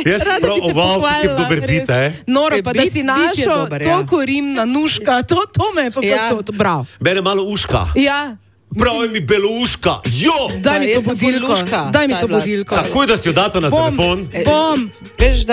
Jaz sem prav oval, ki je dober bit, Noro, pa da si našel toliko rim na nuška, to me je pa to, bravo. Bene malo uška. Ja. Pravi mi belouška. Jo! Daj mi to budilko. Takoj, da si jo data na telefon. Bom.